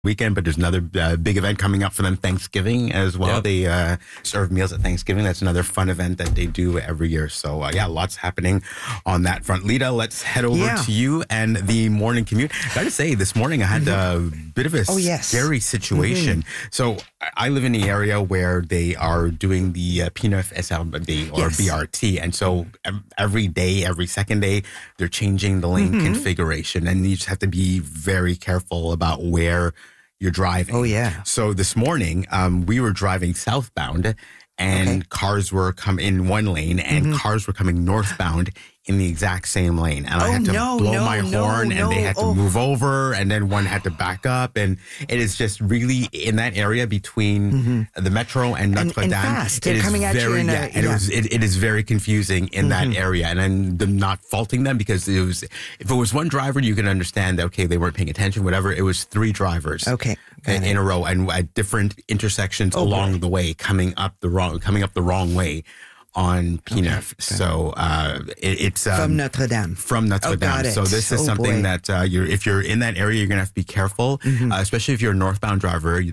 weekend, but there's another big event coming up for them, Thanksgiving as well. Yep. They serve meals at Thanksgiving. That's another fun event that they do every year. So lots happening on that front. Lita, let's head over to you and the morning commute. Got to say, this morning I had a bit of a scary situation. So I live in the area where they are doing the P9 SRB or BRT. And so every day, every second day, they're changing the lane configuration. And you just have to be very careful about where you're driving. Oh, yeah. So this morning, we were driving southbound and cars were coming in one lane and cars were coming northbound in the exact same lane. And I had to blow my horn and they had to move over and then one had to back up. And it is just really in that area between the metro and Notre Dame. Fast. They're coming at you it is very confusing in that area. And I'm not faulting them because if it was one driver, you can understand that, okay, they weren't paying attention, whatever. It was three drivers in a row and at different intersections along the way coming up the wrong way on P9. So it's from Notre Dame. From Notre Dame. So this is something that if you're in that area, you're going to have to be careful, especially if you're a northbound driver.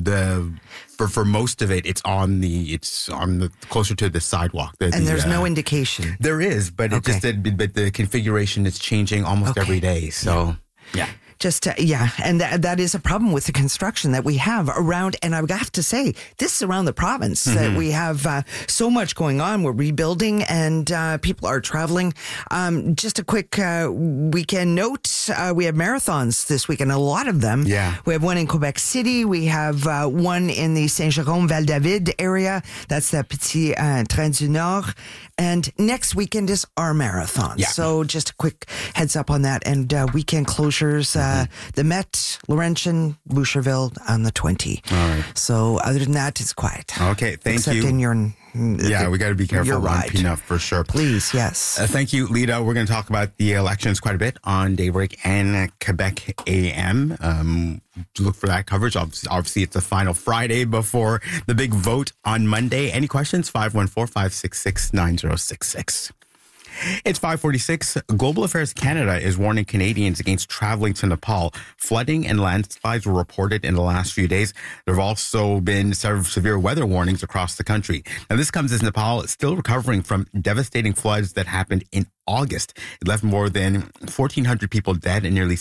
For most of it, it's on the closer to the sidewalk. And there's no indication. There is, but but the configuration is changing almost every day. So yeah. And that is a problem with the construction that we have around, and I have to say, this is around the province that we have so much going on. We're rebuilding and people are traveling. Just a quick weekend note, we have marathons this weekend, a lot of them. Yeah. We have one in Quebec City. We have one in the Saint-Jérôme, Val-David area. That's the Petit Train du Nord. And next weekend is our marathon. Yeah. So just a quick heads up on that. And weekend closures, the Met, Laurentian, Boucherville on the 20. All right. So other than that, it's quiet. Okay, thank you. Except in your... we got to be careful around P9 for sure. Please, yes. Thank you, Lita. We're going to talk about the elections quite a bit on Daybreak and Quebec AM. Look for that coverage. Obviously, it's the final Friday before the big vote on Monday. Any questions? 514-566-9066. It's 5:46. Global Affairs Canada is warning Canadians against traveling to Nepal. Flooding and landslides were reported in the last few days. There have also been several severe weather warnings across the country. Now, this comes as Nepal is still recovering from devastating floods that happened in August. It left more than 1,400 people dead and nearly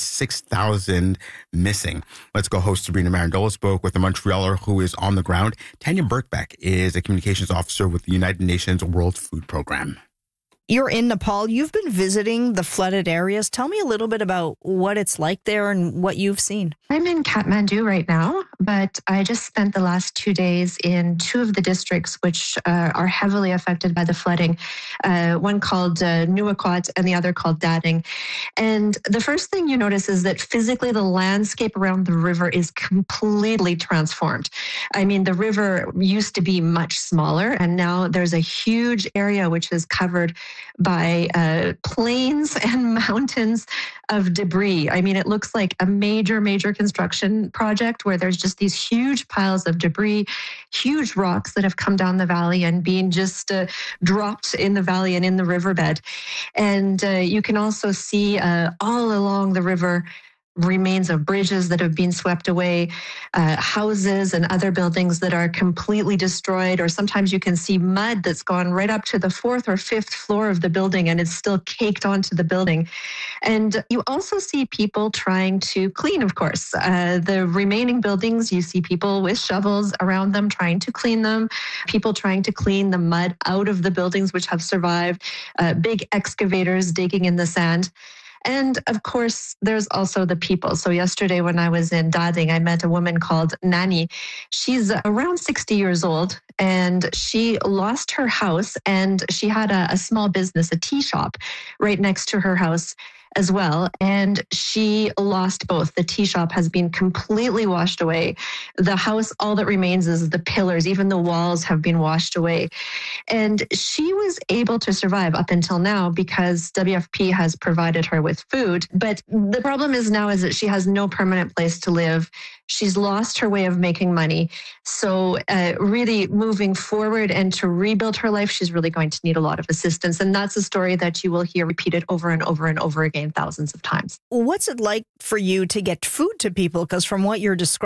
6,000 missing. Let's Go host Sabrina Marandola spoke with a Montrealer who is on the ground. Tanya Birkbeck is a communications officer with the United Nations World Food Program. You're in Nepal. You've been visiting the flooded areas. Tell me a little bit about what it's like there and what you've seen. I'm in Kathmandu right now, but I just spent the last 2 days in two of the districts which are heavily affected by the flooding. One called Nuwakot and the other called Dading. And the first thing you notice is that physically the landscape around the river is completely transformed. I mean, the river used to be much smaller, and now there's a huge area which is covered by plains and mountains of debris. I mean, it looks like a major construction project where there's just these huge piles of debris, huge rocks that have come down the valley and being just dropped in the valley and in the riverbed. And you can also see all along the river remains of bridges that have been swept away, houses and other buildings that are completely destroyed, or sometimes you can see mud that's gone right up to the 4th or 5th floor of the building and it's still caked onto the building. And you also see people trying to clean, of course. The remaining buildings, you see people with shovels around them trying to clean them, people trying to clean the mud out of the buildings which have survived, big excavators digging in the sand. And of course, there's also the people. So yesterday when I was in Dading, I met a woman called Nani. She's around 60 years old and she lost her house and she had a small business, a tea shop right next to her house as well. And she lost both. The tea shop has been completely washed away. The house, all that remains is the pillars. Even the walls have been washed away. And she was able to survive up until now because WFP has provided her with food. But the problem is now is that she has no permanent place to live. She's lost her way of making money. So really moving forward and to rebuild her life, she's really going to need a lot of assistance. And that's a story that you will hear repeated over and over and over again complained thousands of times. What's it like for you to get food to people? Because from what you're describing,